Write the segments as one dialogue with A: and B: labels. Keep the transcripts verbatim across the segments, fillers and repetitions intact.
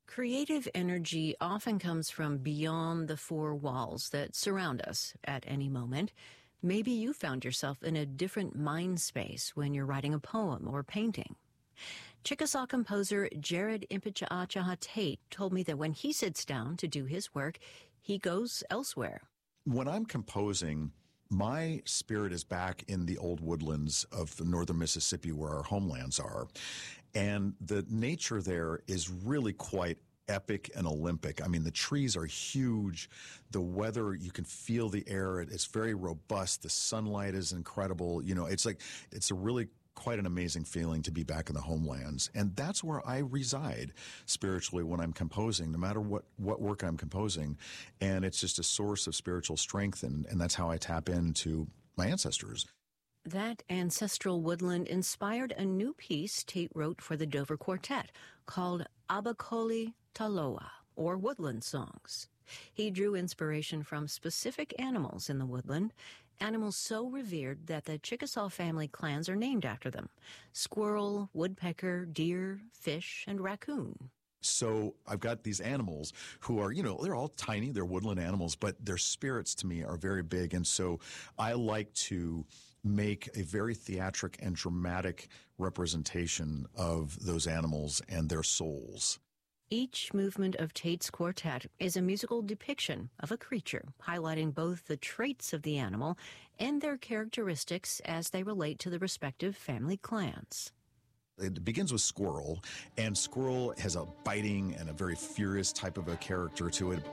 A: Creative energy often comes from beyond the four walls that surround us at any moment. Maybe you found yourself in a different mind space when you're writing a poem or painting. Chickasaw composer Jared Impicha'achaha Tate told me that when he sits down to do his work, he goes elsewhere.
B: When I'm composing, my spirit is back in the old woodlands of the northern Mississippi where our homelands are. And the nature there is really quite epic and Olympic. I mean, the trees are huge. The weather, you can feel the air. It's very robust. The sunlight is incredible. You know, it's like, it's a really quite an amazing feeling to be back in the homelands. And that's where I reside spiritually when I'm composing, no matter what, what work I'm composing. And it's just a source of spiritual strength. And, and that's how I tap into my ancestors.
A: That ancestral woodland inspired a new piece Tate wrote for the Dover Quartet called Abakoli Taloa, or Woodland Songs. He drew inspiration from specific animals in the woodland, animals so revered that the Chickasaw family clans are named after them: squirrel, woodpecker, deer, fish, and raccoon.
B: So I've got these animals who are, you know, they're all tiny, they're woodland animals, but their spirits to me are very big. And so I like to make a very theatric and dramatic representation of those animals and their souls.
A: Each movement of Tate's quartet is a musical depiction of a creature, highlighting both the traits of the animal and their characteristics as they relate to the respective family clans.
B: It begins with squirrel, and squirrel has a biting and a very furious type of a character to it.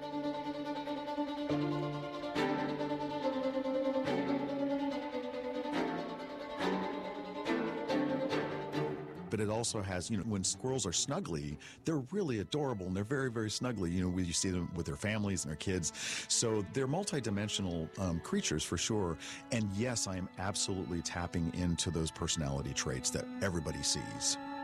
B: But it also has, you know, when squirrels are snuggly, they're really adorable, and they're very, very snuggly. You know, you see them with their families and their kids. So they're multidimensional um, creatures for sure. And yes, I am absolutely tapping into those personality traits that everybody sees.